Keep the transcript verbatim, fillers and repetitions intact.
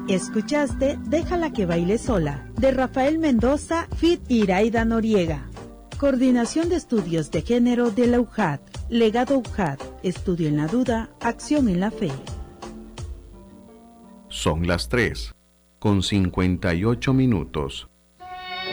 Escuchaste Déjala que baile sola, de Rafael Mendoza, feat. Iraida Noriega. Coordinación de Estudios de Género de la U J A D. Legado U J A D. Estudio en la duda, acción en la fe. Son las tres, con cincuenta y ocho minutos.